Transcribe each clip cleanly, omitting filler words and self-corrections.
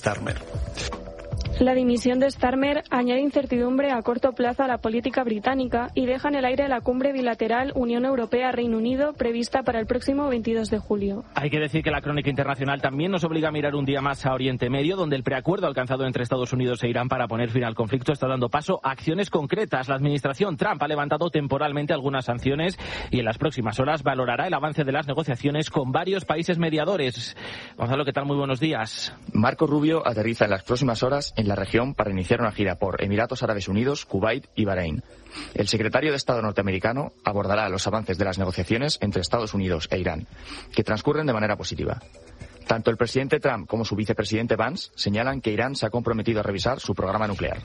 Starmer. La dimisión de Starmer añade incertidumbre a corto plazo a la política británica y deja en el aire la cumbre bilateral Unión Europea-Reino Unido prevista para el próximo 22 de julio. Hay que decir que la crónica internacional también nos obliga a mirar un día más a Oriente Medio, donde el preacuerdo alcanzado entre Estados Unidos e Irán para poner fin al conflicto está dando paso a acciones concretas. La administración Trump ha levantado temporalmente algunas sanciones y en las próximas horas valorará el avance de las negociaciones con varios países mediadores. Gonzalo, ¿qué tal? Muy buenos días. Marco Rubio aterriza en las próximas horas en la región para iniciar una gira por Emiratos Árabes Unidos, Kuwait y Bahrein. El secretario de Estado norteamericano abordará los avances de las negociaciones entre Estados Unidos e Irán, que transcurren de manera positiva. Tanto el presidente Trump como su vicepresidente Vance señalan que Irán se ha comprometido a revisar su programa nuclear.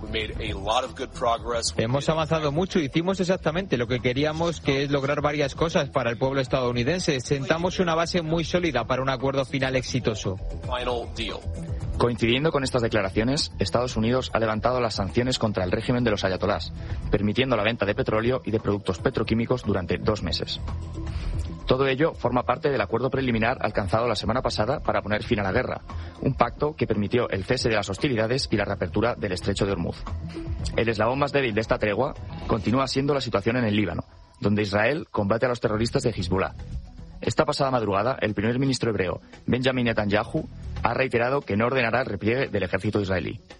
Hemos avanzado mucho, hicimos exactamente lo que queríamos, que es lograr varias cosas para el pueblo estadounidense. Sentamos una base muy sólida para un acuerdo final exitoso. Coincidiendo con estas declaraciones, Estados Unidos ha levantado las sanciones contra el régimen de los ayatolás, permitiendo la venta de petróleo y de productos petroquímicos durante 2 meses. Todo ello forma parte del acuerdo preliminar alcanzado la semana pasada para poner fin a la guerra, un pacto que permitió el cese de las hostilidades y la reapertura del estrecho de Hormuz. El eslabón más débil de esta tregua continúa siendo la situación en el Líbano, donde Israel combate a los terroristas de Hezbollah. Esta pasada madrugada, el primer ministro hebreo, Benjamin Netanyahu, ha reiterado que no ordenará el repliegue del ejército israelí.